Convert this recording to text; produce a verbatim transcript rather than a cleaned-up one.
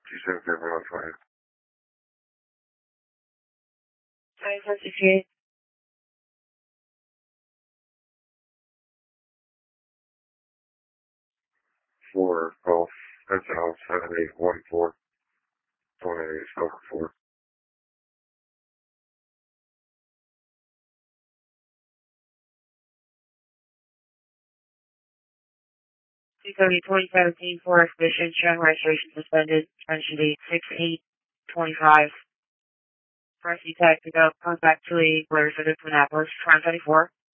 two seven seven one five. nine four six eight. For golf. That's out seven eight one four. One eight seven four. two thirty twenty seventeen for expedition, showing registration suspended, mention date six eight twenty-five. Press E tag to go, contact two eighty, Blair City, Annapolis, twenty twenty-four.